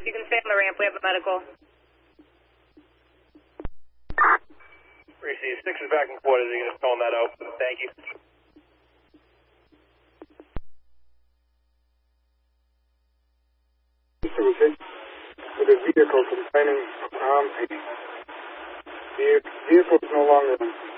You can stay on the ramp. We have a medical. Receive 6 is back in quarters. You're going to phone that out. Thank you. With a vehicle complaining, the vehicle is no longer